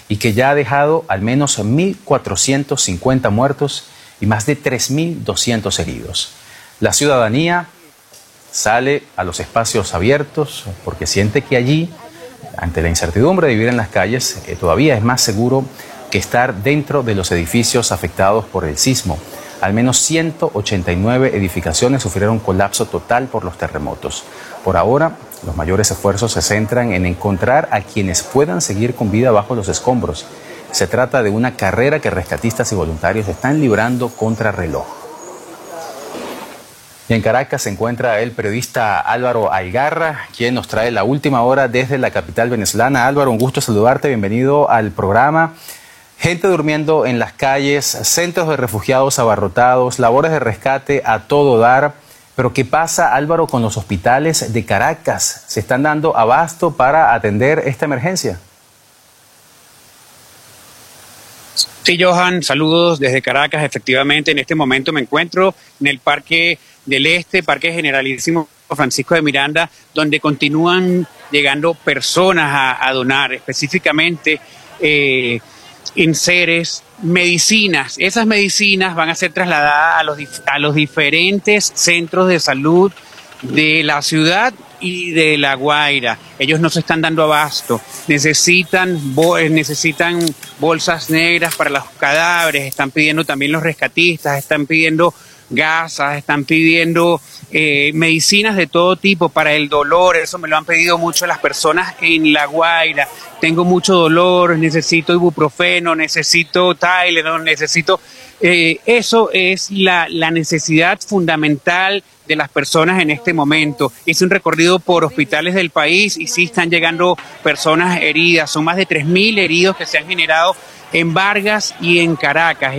y que ya ha dejado al menos 1.450 muertos y más de 3.200 heridos. La ciudadanía sale a los espacios abiertos porque siente que allí, ante la incertidumbre de vivir en las calles, todavía es más seguro que estar dentro de los edificios afectados por el sismo. Al menos 189 edificaciones sufrieron colapso total por los terremotos. Por ahora, los mayores esfuerzos se centran en encontrar a quienes puedan seguir con vida bajo los escombros. Se trata de una carrera que rescatistas y voluntarios están librando contra reloj. Y en Caracas se encuentra el periodista Álvaro Aygarra, quien nos trae la última hora desde la capital venezolana. Álvaro, un gusto saludarte, bienvenido al programa. Gente durmiendo en las calles, centros de refugiados abarrotados, labores de rescate a todo dar. Pero ¿qué pasa, Álvaro, con los hospitales de Caracas? ¿Se están dando abasto para atender esta emergencia? Sí, Johan, saludos desde Caracas. Efectivamente, en este momento me encuentro en el Parque del Este, Parque Generalísimo Francisco de Miranda, donde continúan llegando personas a donar, específicamente enseres, medicinas. Esas medicinas van a ser trasladadas a los diferentes centros de salud de la ciudad y de La Guaira. Ellos no se están dando abasto, necesitan bolsas negras para los cadáveres, están pidiendo también los rescatistas, están pidiendo gasas, están pidiendo medicinas de todo tipo para el dolor. Eso me lo han pedido mucho las personas en La Guaira. Tengo mucho dolor, necesito ibuprofeno, necesito Tylenol, necesito... eso es la necesidad fundamental de las personas en este momento. Hice un recorrido por hospitales del país y sí están llegando personas heridas. Son más de 3.000 heridos que se han generado en Vargas y en Caracas.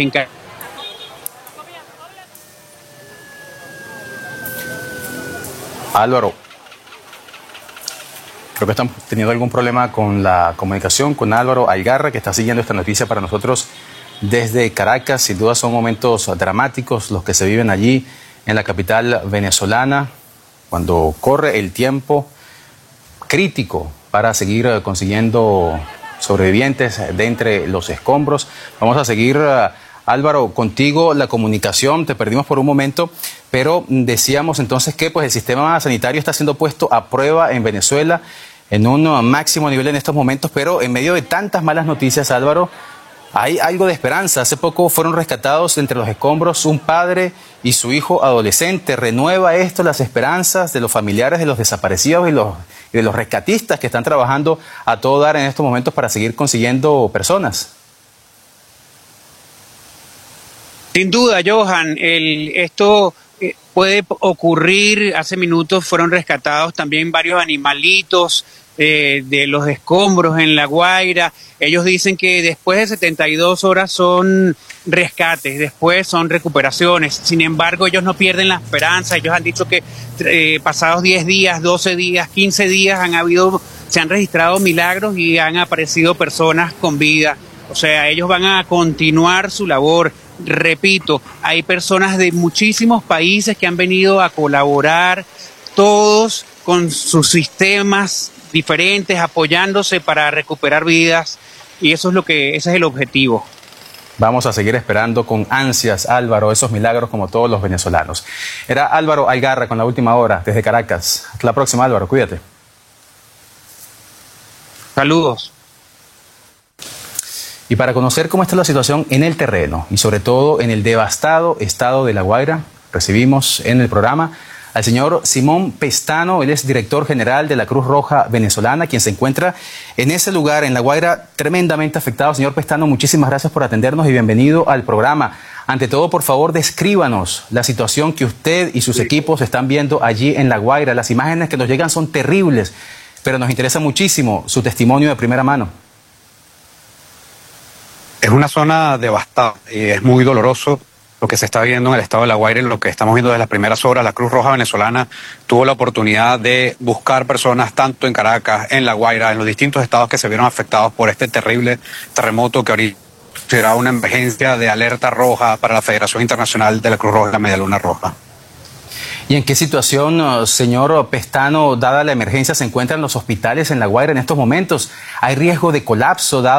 Álvaro, creo que están teniendo algún problema con la comunicación con Álvaro Aygarra, que está siguiendo esta noticia para nosotros desde Caracas. Sin duda son momentos dramáticos los que se viven allí en la capital venezolana, cuando corre el tiempo crítico para seguir consiguiendo sobrevivientes de entre los escombros. Vamos a seguir, Álvaro, contigo la comunicación. Te perdimos por un momento, pero decíamos entonces que pues el sistema sanitario está siendo puesto a prueba en Venezuela en un máximo nivel en estos momentos, pero en medio de tantas malas noticias, Álvaro, hay algo de esperanza. Hace poco fueron rescatados entre los escombros un padre y su hijo adolescente. ¿Renueva esto las esperanzas de los familiares de los desaparecidos y de los rescatistas que están trabajando a todo dar en estos momentos para seguir consiguiendo personas? Sin duda, Johan, esto puede ocurrir. Hace minutos fueron rescatados también varios animalitos de los escombros en La Guaira. Ellos dicen que después de 72 horas son rescates, después son recuperaciones. Sin embargo, ellos no pierden la esperanza. Ellos han dicho que pasados 10 días, 12 días, 15 días se han registrado milagros y han aparecido personas con vida. O sea, ellos van a continuar su labor. Repito, hay personas de muchísimos países que han venido a colaborar, todos con sus sistemas diferentes, apoyándose para recuperar vidas, y ese es el objetivo. Vamos a seguir esperando con ansias, Álvaro, esos milagros como todos los venezolanos. Era Álvaro Aygarra con la última hora desde Caracas. Hasta la próxima, Álvaro, cuídate. Saludos. Y para conocer cómo está la situación en el terreno y sobre todo en el devastado estado de La Guaira, recibimos en el programa al señor Simón Pestano. Él es director general de la Cruz Roja Venezolana, quien se encuentra en ese lugar, en La Guaira, tremendamente afectado. Señor Pestano, muchísimas gracias por atendernos y bienvenido al programa. Ante todo, por favor, descríbanos la situación que usted y sus equipos están viendo allí en La Guaira. Las imágenes que nos llegan son terribles, pero nos interesa muchísimo su testimonio de primera mano. Es una zona devastada y es muy doloroso lo que se está viendo en el estado de La Guaira y lo que estamos viendo desde las primeras horas. La Cruz Roja Venezolana tuvo la oportunidad de buscar personas tanto en Caracas, en La Guaira, en los distintos estados que se vieron afectados por este terrible terremoto que ahorita será una emergencia de alerta roja para la Federación Internacional de la Cruz Roja y la Media Luna Roja. ¿Y en qué situación, señor Pestano, dada la emergencia, se encuentran los hospitales en La Guaira en estos momentos? ¿Hay riesgo de colapso dado